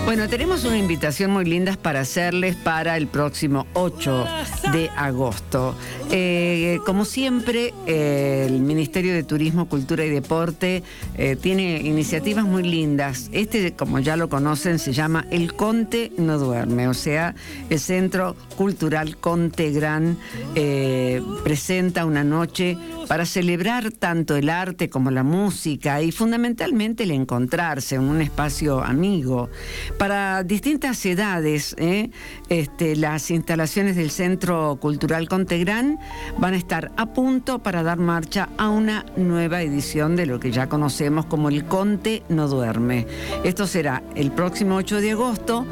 Bueno, tenemos una invitación muy linda para hacerles para el próximo 8 de agosto. Como siempre, el Ministerio de Turismo, Cultura y Deporte tiene iniciativas muy lindas. Como ya lo conocen, se llama El Conte No Duerme, o sea, el Centro Cultural Conte Gran presenta una noche para celebrar tanto el arte como la música y fundamentalmente el encontrarse en un espacio amigo. Para distintas edades, las instalaciones del Centro Cultural Conte Gran van a estar a punto para dar marcha a una nueva edición de lo que ya conocemos como el Conte No Duerme. Esto será el próximo 8 de agosto